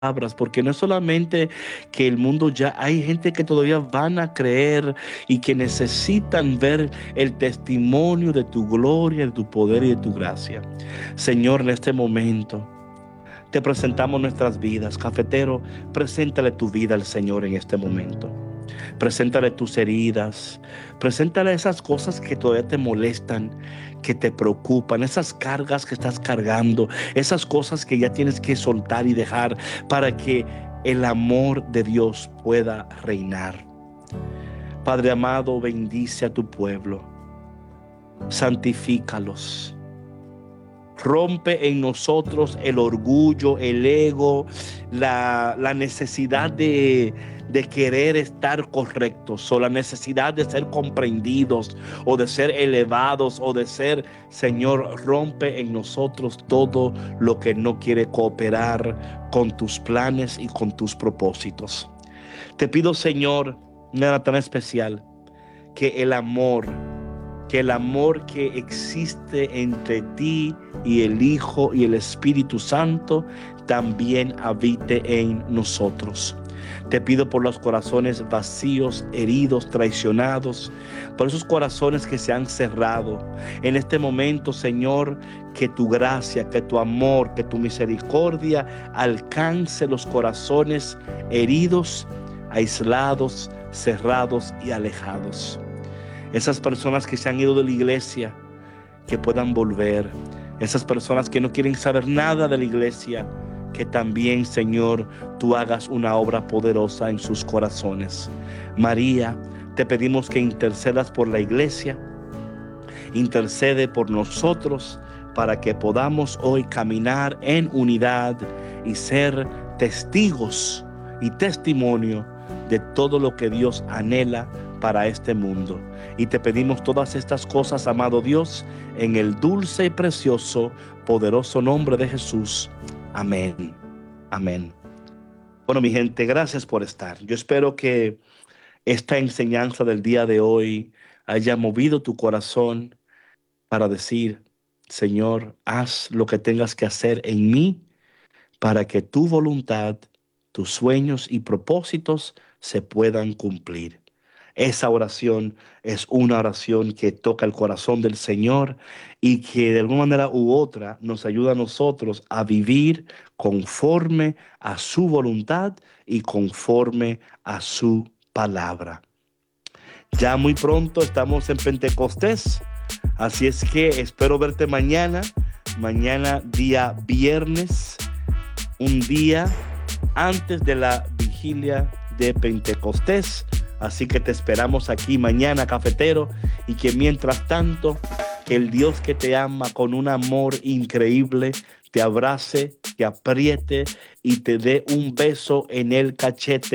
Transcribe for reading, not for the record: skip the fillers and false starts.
palabras, porque no es solamente que el mundo ya hay gente que todavía van a creer y que necesitan ver el testimonio de tu gloria, de tu poder y de tu gracia. Señor, en este momento te presentamos nuestras vidas. Cafetero, preséntale tu vida al Señor en este momento. Preséntale tus heridas, preséntale esas cosas que todavía te molestan, que te preocupan, esas cargas que estás cargando, esas cosas que ya tienes que soltar y dejar para que el amor de Dios pueda reinar. Padre amado, bendice a tu pueblo, santifícalos. Rompe en nosotros el orgullo, el ego, la necesidad de querer estar correctos, o la necesidad de ser comprendidos, o de ser elevados, o de ser, Señor, rompe en nosotros todo lo que no quiere cooperar con tus planes y con tus propósitos. Te pido, Señor, nada tan especial, que el amor que existe entre ti y el Hijo y el Espíritu Santo también habite en nosotros. Te pido por los corazones vacíos, heridos, traicionados, por esos corazones que se han cerrado. En este momento, Señor, que tu gracia, que tu amor, que tu misericordia alcance los corazones heridos, aislados, cerrados y alejados. Esas personas que se han ido de la iglesia, que puedan volver. Esas personas que no quieren saber nada de la iglesia, que también, Señor, tú hagas una obra poderosa en sus corazones. María, te pedimos que intercedas por la iglesia, intercede por nosotros para que podamos hoy caminar en unidad y ser testigos y testimonio de todo lo que Dios anhela para este mundo. Y te pedimos todas estas cosas, amado Dios, en el dulce y precioso, poderoso nombre de Jesús. Amén. Amén. Bueno, mi gente, gracias por estar. Yo espero que esta enseñanza del día de hoy haya movido tu corazón para decir: Señor, haz lo que tengas que hacer en mí para que tu voluntad, tus sueños y propósitos se puedan cumplir. Esa oración es una oración que toca el corazón del Señor y que de alguna manera u otra nos ayuda a nosotros a vivir conforme a su voluntad y conforme a su palabra. Ya muy pronto estamos en Pentecostés, así es que espero verte mañana día viernes, un día antes de la vigilia de Pentecostés. Así que te esperamos aquí mañana, cafetero, y que mientras tanto, que el Dios que te ama con un amor increíble te abrace, te apriete y te dé un beso en el cachete